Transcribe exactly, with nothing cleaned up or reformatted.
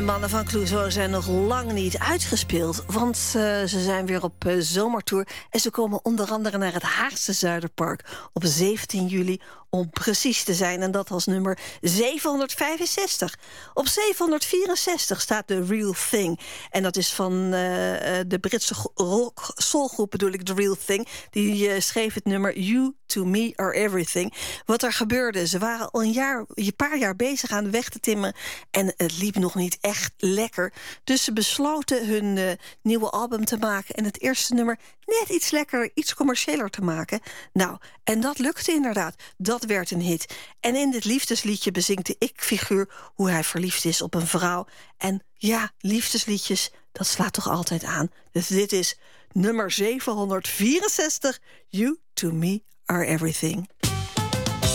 De mannen van Clouseau zijn nog lang niet uitgespeeld, want uh, ze zijn weer op uh, zomertour. En ze komen onder andere naar het Haagse Zuiderpark op zeventien juli... om precies te zijn, en dat als nummer zevenhonderdvijfenzestig. Op zevenhonderdvierenzestig staat The Real Thing. En dat is van uh, de Britse rock soulgroep, bedoel ik, The Real Thing. Die uh, schreef het nummer You to Me Are Everything. Wat er gebeurde, ze waren al een, jaar, een paar jaar bezig aan de weg te timmeren... en het liep nog niet echt lekker. Dus ze besloten hun uh, nieuwe album te maken... en het eerste nummer net iets lekkerder, iets commerciëler te maken. Nou, en dat lukte inderdaad. Dat werd een hit. En in dit liefdesliedje bezingt de ik-figuur... hoe hij verliefd is op een vrouw. En ja, liefdesliedjes, dat slaat toch altijd aan. Dus dit is nummer zevenhonderdvierenzestig... You to Me Are Everything.